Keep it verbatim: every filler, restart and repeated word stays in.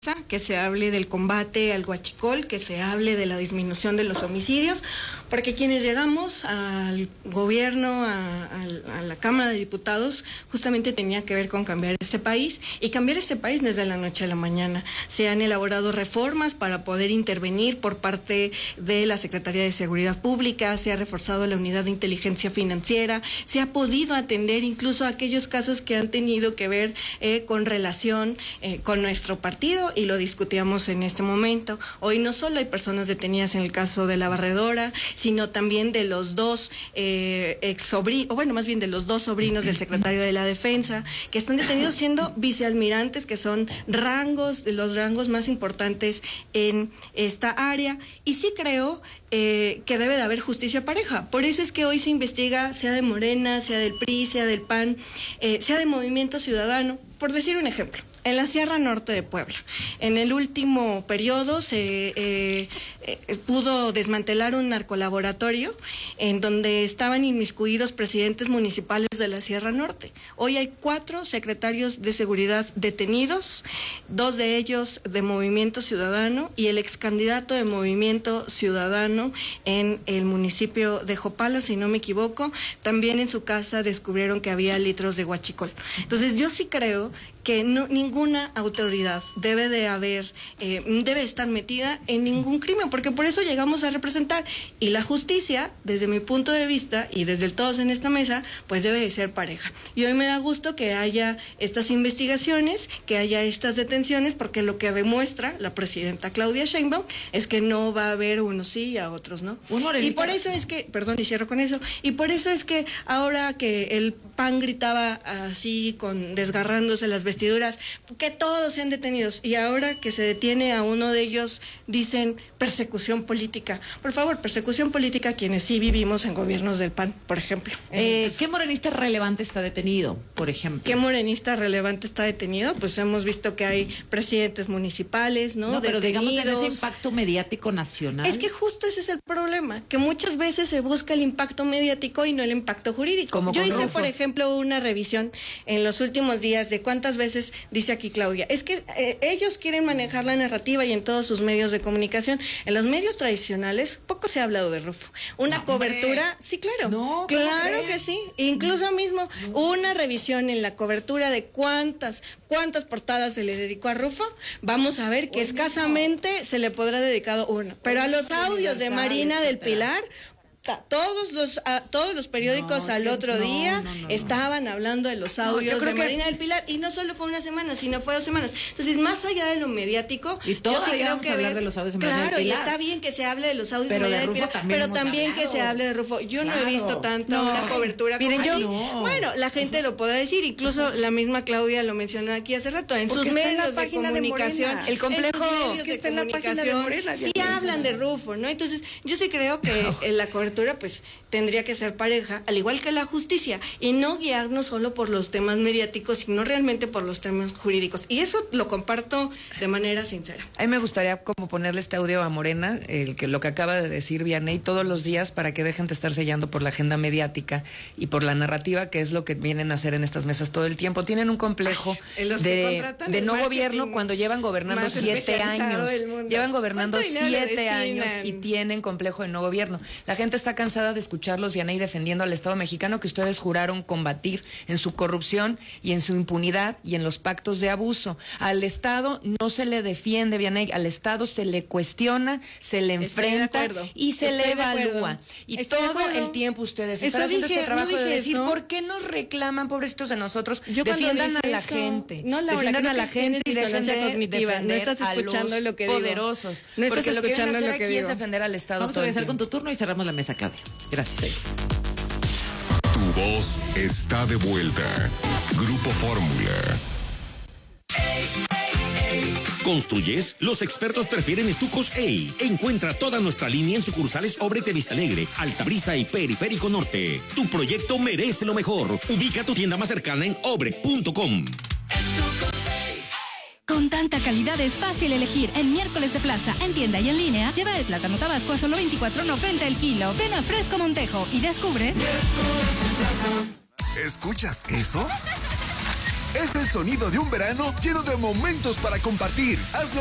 que se hable del combate al huachicol, que se hable de la disminución de los homicidios, porque quienes llegamos al gobierno, a, a, a la Cámara de Diputados, justamente tenía que ver con cambiar este país, y cambiar este país desde la noche a la mañana. Se han elaborado reformas para poder intervenir por parte de la Secretaría de Seguridad Pública, se ha reforzado la unidad de inteligencia financiera, se ha podido atender incluso aquellos casos que han tenido que ver eh, con relación eh, con nuestro partido, y lo discutíamos en este momento. Hoy no solo hay personas detenidas en el caso de la barredora, sino también de los dos eh, ex sobrinos, o bueno, más bien de los dos sobrinos del secretario de la Defensa, que están detenidos siendo vicealmirantes, que son rangos, de los rangos más importantes en esta área. Y sí creo eh, que debe de haber justicia pareja. Por eso es que hoy se investiga, sea de Morena, sea del P R I, sea del P A N, eh, sea de Movimiento Ciudadano, por decir un ejemplo. En la Sierra Norte de Puebla, en el último periodo se eh, eh, pudo desmantelar un narcolaboratorio en donde estaban inmiscuidos presidentes municipales de la Sierra Norte. Hoy hay cuatro secretarios de seguridad detenidos, dos de ellos de Movimiento Ciudadano y el ex candidato de Movimiento Ciudadano en el municipio de Jopala, si no me equivoco. También en su casa descubrieron que había litros de huachicol. Entonces yo sí creo que no, ninguna autoridad debe de haber, eh, debe estar metida en ningún crimen, porque por eso llegamos a representar. Y la justicia, desde mi punto de vista, y desde el todos en esta mesa, pues debe de ser pareja. Y hoy me da gusto que haya estas investigaciones, que haya estas detenciones, porque lo que demuestra la presidenta Claudia Sheinbaum es que no va a haber unos sí y a otros no. Y por eso es que, perdón, y cierro con eso, y por eso es que ahora que el P A N gritaba así, con desgarrándose las vestiduras, que todos sean detenidos, y ahora que se detiene a uno de ellos dicen persecución política. Por favor, persecución política a quienes sí vivimos en gobiernos del P A N, por ejemplo. Eh, ¿Qué morenista relevante está detenido, por ejemplo? ¿Qué morenista relevante está detenido? Pues hemos visto que hay presidentes municipales, ¿no? No, pero detenidos. digamos en ese impacto mediático nacional. Es que justo ese es el problema, que muchas veces se busca el impacto mediático y no el impacto jurídico. Como Yo hice, Rufo. por ejemplo, una revisión en los últimos días de cuántas veces dice aquí Claudia, es que eh, ellos quieren manejar la narrativa y en todos sus medios de comunicación. En los medios tradicionales poco se ha hablado de Rufo. Una no, cobertura, hombre. sí, claro. No, claro que sí. Incluso mismo no. Una revisión en la cobertura de cuántas, cuántas portadas se le dedicó a Rufo, vamos a ver que Oye, escasamente no. se le podrá dedicado una. Pero a los audios de Marina del Pilar, todos los a, todos los periódicos no, al sí, otro no, día no, no, estaban no. hablando de los audios no, de Marina que... del Pilar, y no solo fue una semana, sino fue dos semanas. Entonces, más allá de lo mediático, y todos yo sí creo que ver, hablar de los audios de Marina claro, del Pilar. Y está bien que se hable de los audios pero de Marina de del Pilar, también pero también hablado. que se hable de Rufo. Yo claro. no he visto tanta no. una cobertura Miren, como yo, así. no. Bueno, la gente lo podrá decir, incluso la misma Claudia lo mencionó aquí hace rato, en Porque sus medios de comunicación, de el complejo es que está en la página de Morena, sí hablan de Rufo, ¿no? Entonces, yo sí creo que en la cobertura, pues, tendría que ser pareja, al igual que la justicia, y no guiarnos solo por los temas mediáticos, sino realmente por los temas jurídicos. Y eso lo comparto de manera sincera. A mí me gustaría como ponerle este audio a Morena, el que lo que acaba de decir Vianey, todos los días, para que dejen de estar sellando por la agenda mediática y por la narrativa, que es lo que vienen a hacer en estas mesas todo el tiempo. Tienen un complejo Ay, de, de no gobierno cuando llevan gobernando siete años. Llevan gobernando siete años y tienen complejo de no gobierno. La gente está cansada de escuchar Charlos Vianey defendiendo al Estado mexicano, que ustedes juraron combatir en su corrupción y en su impunidad y en los pactos de abuso. Al Estado no se le defiende, Vianey, al Estado se le cuestiona, se le enfrenta y se Estoy le evalúa. Y Estoy todo el tiempo ustedes eso están haciendo dije, este trabajo no de decir, eso. ¿por qué nos reclaman, pobrecitos de nosotros? Yo defiendan a la eso, gente. No, Laura, defiendan a la gente y dejen de cognitiva. No estás escuchando lo que digo. Poderosos. No estás Porque lo que escuchando quieren hacer lo que aquí digo. es defender al Estado. Vamos a empezar con tu turno y cerramos la mesa, Claudia. Gracias. Tu voz está de vuelta. Grupo Fórmula. ¿Construyes? Los expertos prefieren Estucos E. Encuentra toda nuestra línea en sucursales Obrete de Vista Alegre, Altabrisa y Periférico Norte. Tu proyecto merece lo mejor. Ubica tu tienda más cercana en obre punto com. Con tanta calidad es fácil elegir. En Miércoles de Plaza, en tienda y en línea, lleva el plátano tabasco a solo veinticuatro noventa el kilo. Ven a Fresco Montejo y descubre... ¿Escuchas eso? Es el sonido de un verano lleno de momentos para compartir. Hazlo